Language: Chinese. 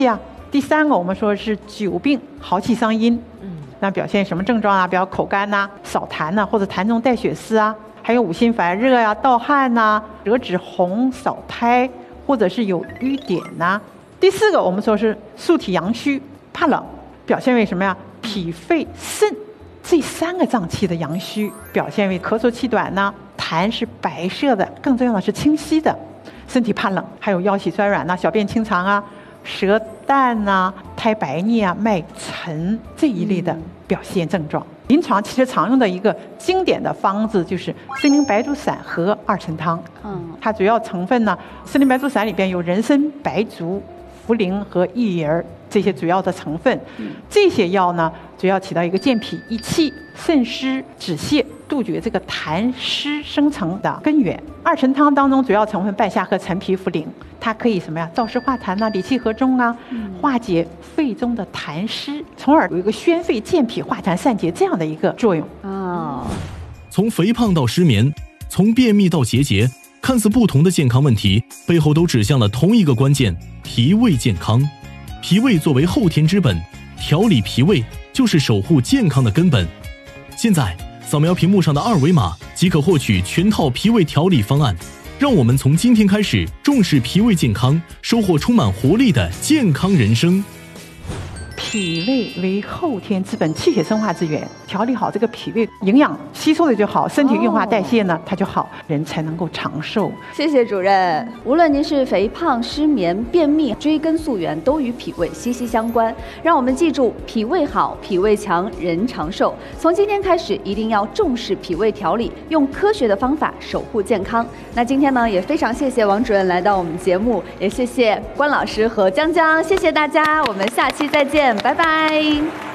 呀。第3个我们说是久病豪气伤阴，那表现什么症状啊？比如口干呐、少痰呐，或者痰中带血丝啊，还有五心烦热呀、盗汗呐、舌质红、少苔，或者是有瘀点呐。第4个我们说是素体阳虚怕冷，表现为什么呀？脾肺肾这3个脏器的阳虚，表现为咳嗽气短呐，痰是白色的，更重要的是清晰的，身体怕冷，还有腰膝酸软呐、小便清长啊、舌淡呐、苔白腻啊、脉沉这一类的表现症状。临床其实常用的一个经典的方子就是参苓白术散和二陈汤。它主要成分呢，参苓白术散里边有人参、白术、茯苓和薏仁这些主要的成分。这些药呢，主要起到一个健脾益气、渗湿止泻、杜绝这个痰湿生成的根源。二陈汤当中主要成分半夏和陈皮、茯苓，它可以什么呀？燥湿化痰呐、理气和中啊，化解肺中的痰湿，从而有一个宣肺健脾、化痰散结这样的一个作用。 从肥胖到失眠，从便秘到结节，看似不同的健康问题，背后都指向了同一个关键：脾胃健康。脾胃作为后天之本，调理脾胃就是守护健康的根本。现在扫描屏幕上的2维码即可获取全套脾胃调理方案。让我们从今天开始重视脾胃健康，收获充满活力的健康人生。 脾胃为后天之本，气血生化之源。调理好这个脾胃，营养吸收的就好，身体运化代谢呢它就好，人才能够长寿。 谢谢主任。无论您是肥胖、失眠、便秘，追根溯源都与脾胃息息相关。让我们记住，脾胃好，脾胃强，人长寿。从今天开始，一定要重视脾胃调理，用科学的方法守护健康。那今天呢，也非常谢谢王主任来到我们节目，也谢谢关老师和江江，谢谢大家，我们下期再见，拜拜。